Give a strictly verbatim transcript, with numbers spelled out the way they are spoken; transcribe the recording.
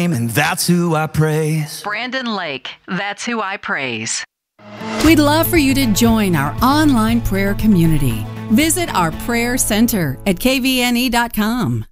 and that's who I praise. Brandon Lake, that's who I praise. We'd love for you to join our online prayer community. Visit our prayer center at k v n e dot com.